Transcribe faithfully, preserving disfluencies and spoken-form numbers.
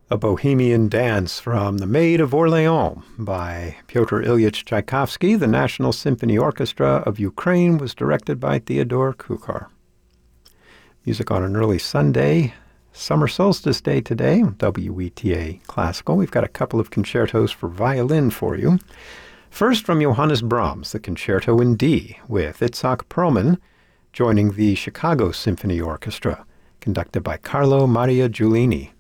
A Bohemian Dance from The Maid of Orleans by Pyotr Ilyich Tchaikovsky. The National Symphony Orchestra of Ukraine was directed by Theodore Kuchar. Music on an early Sunday, summer solstice day today, W E T A Classical. We've got a couple of concertos for violin for you. First, from Johannes Brahms, the Concerto in D, with Itzhak Perlman joining the Chicago Symphony Orchestra, conducted by Carlo Maria Giulini.